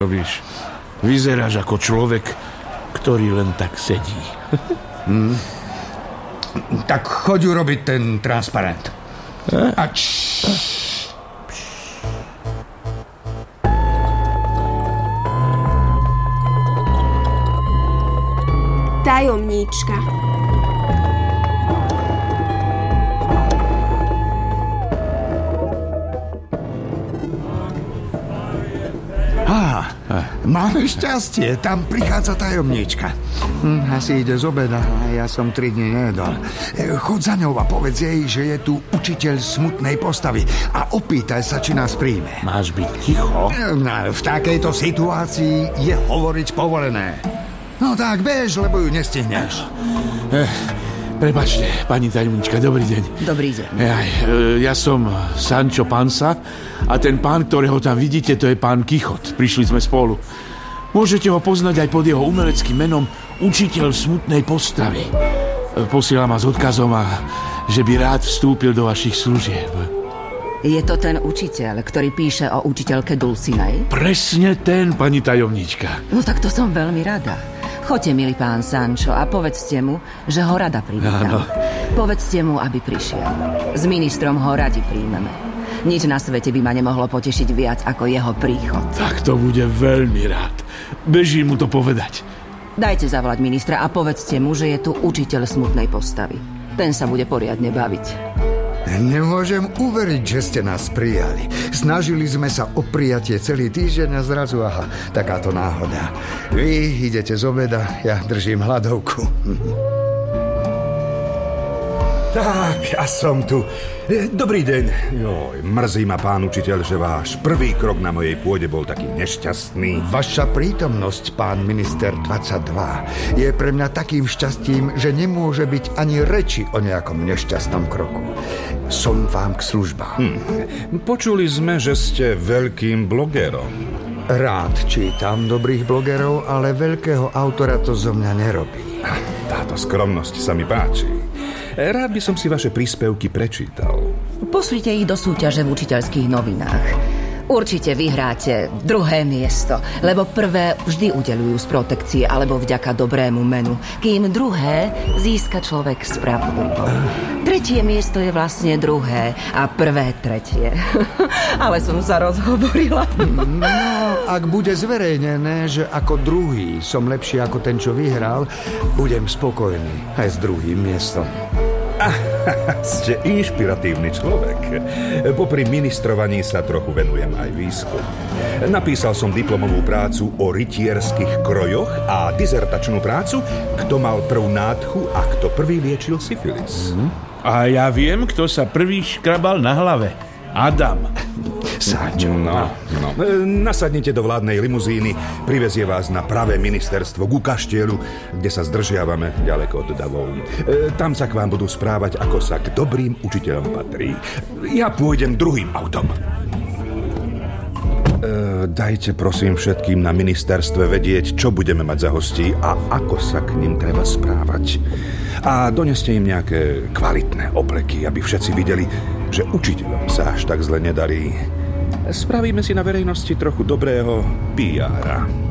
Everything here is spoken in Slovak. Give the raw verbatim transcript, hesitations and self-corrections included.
robíš? Vyzeráš ako človek, ktorý len tak sedí. hmm. Tak choď urobiť ten transparent. Eh? A č... Tajomníčka. Á, máme šťastie, tam prichádza tajomníčka. Hm, asi ide z obeda a ja som tri dni nejedol. Choď za ňou a povedz jej, že je tu učiteľ smutnej postavy a opýtaj sa, či nás príjme. Máš byť ticho? No, v takejto situácii je hovoriť povolené. No tak bež, lebo ju nestihneš. Eh, prepáčte, pani tajomnička, dobrý deň. Dobrý deň. Ja, ja som Sancho Panza a ten pán, ktorého tam vidíte, to je pán Kichot. Prišli sme spolu. Môžete ho poznať aj pod jeho umeleckým menom Učiteľ smutnej postavy. Posielam ma s odkazom, a že by rád vstúpil do vašich služieb. Je to ten učiteľ, ktorý píše o učiteľke Dulcinei? Presne ten, pani tajomnička. No tak to som veľmi rada. Choďte, milý pán Sancho, a povedzte mu, že ho rada privítam. Povedzte mu, aby prišiel. S ministrom ho radi príjmeme. Nič na svete by ma nemohlo potešiť viac ako jeho príchod. Tak to bude veľmi rád. Bežím mu to povedať. Dajte zavolať ministra a povedzte mu, že je tu učiteľ smutnej postavy. Ten sa bude poriadne baviť. Nemôžem uveriť, že ste nás prijali. Snažili sme sa o prijatie celý týždeň a zrazu, aha, takáto náhoda. Vy idete z obeda, ja držím hladovku. Tak, ja som tu. Dobrý deň. Joj, mrzí ma, pán učiteľ, že váš prvý krok na mojej pôde bol taký nešťastný. Vaša prítomnosť, pán minister dvadsaťdva, je pre mňa takým šťastím, že nemôže byť ani reči o nejakom nešťastnom kroku. Som vám k službám. Hm. Počuli sme, že ste veľkým blogerom. Rád čítam dobrých blogerov, ale veľkého autora to zo mňa nerobí. Táto skromnosť sa mi páči. Rád by som si vaše príspevky prečítal. Poslite ich do súťaže v učiteľských novinách. Určite vyhráte druhé miesto, lebo prvé vždy udeľujú z protekcie alebo vďaka dobrému menu, kým druhé získa človek spravodlivo. Tretie miesto je vlastne druhé a prvé tretie. Ale som sa rozhovorila. No, ak bude zverejnené, že ako druhý som lepší ako ten, čo vyhral, budem spokojný aj s druhým miestom. Ste inšpiratívny človek. Popri ministrovaní sa trochu venujem aj výskum. Napísal som diplomovú prácu o rytierských krojoch a dizertačnú prácu, kto mal prvú nádchu a kto prvý liečil syfilis. Mm. A ja viem, kto sa prvý škrabal na hlave. Adam. Sancho. No, no. Nasadnite do vládnej limuzíny, privezie vás na pravé ministerstvo ku kaštieľu, kde sa zdržiavame ďaleko od davov. E, tam sa k vám budú správať, ako sa k dobrým učiteľom patrí. Ja pôjdem druhým autom. E, dajte prosím všetkým na ministerstve vedieť, čo budeme mať za hostí a ako sa k ním treba správať. A doneste im nejaké kvalitné obleky, aby všetci videli, že učiteľom sa až tak zle nedarí. Spravíme si na verejnosti trochu dobrého pé éra.